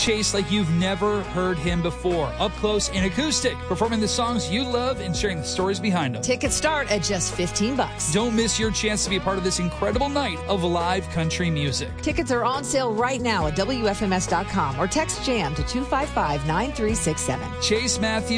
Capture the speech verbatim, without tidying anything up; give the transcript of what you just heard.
Chase like you've never heard him before, up close and acoustic, performing the songs you love and sharing the stories behind them. Tickets start at just fifteen bucks. Don't miss your chance to be a part of this incredible night of live country music. Tickets are on sale right now at W F M S dot com or text JAM to two five five, nine three six seven. Chase Matthews